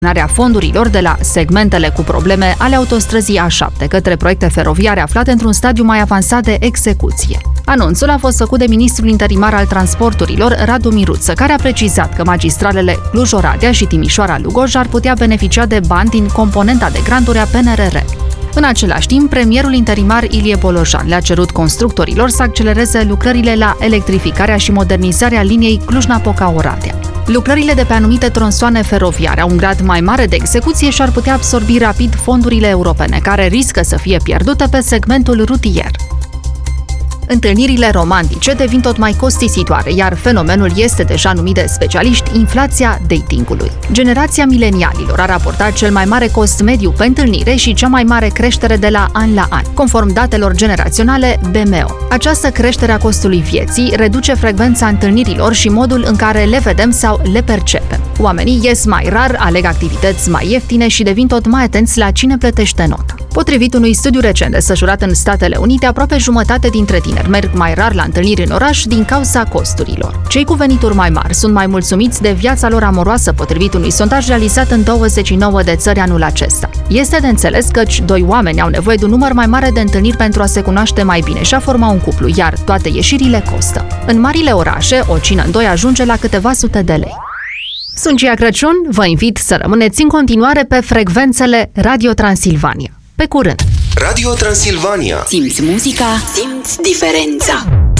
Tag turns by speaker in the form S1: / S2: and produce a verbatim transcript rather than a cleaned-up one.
S1: fondurilor de la segmentele cu probleme ale autostrăzii A șapte către proiecte feroviare aflate într-un stadiu mai avansat de execuție. Anunțul a fost făcut de ministrul interimar al transporturilor, Radu Miruță, care a precizat că magistralele Cluj-Oradea și Timișoara-Lugoj ar putea beneficia de bani din componenta de granturi a P N R R. În același timp, premierul interimar Ilie Bolojan le-a cerut constructorilor să accelereze lucrările la electrificarea și modernizarea liniei Cluj-Napoca-Oradea. Lucrările de pe anumite tronsoane feroviare au un grad mai mare de execuție și ar putea absorbi rapid fondurile europene, care riscă să fie pierdute pe segmentul rutier. Întâlnirile romantice devin tot mai costisitoare, iar fenomenul este deja numit de specialiști inflația datingului. Generația milenialilor a raportat cel mai mare cost mediu pe întâlnire și cea mai mare creștere de la an la an, conform datelor generaționale B M O. Această creștere a costului vieții reduce frecvența întâlnirilor și modul în care le vedem sau le percepem. Oamenii ies mai rar, aleg activități mai ieftine și devin tot mai atenți la cine plătește nota. Potrivit unui studiu recent desfășurat în Statele Unite, aproape jumătate dintre tineri merg mai rar la întâlniri în oraș din cauza costurilor. Cei cu venituri mai mari sunt mai mulțumiți de viața lor amoroasă, potrivit unui sondaj realizat în douăzeci și nouă de țări anul acesta. Este de înțeles căci doi oameni au nevoie de un număr mai mare de întâlniri pentru a se cunoaște mai bine și a forma un cuplu, iar toate ieșirile costă. În marile orașe, o cină în doi ajunge la câteva sute de lei. Sunt Cia Crăciun, vă invit să rămâneți în continuare pe frecvențele Radio Transilvania. Pe curând!
S2: Radio Transilvania.
S3: Simți muzica, simți diferența.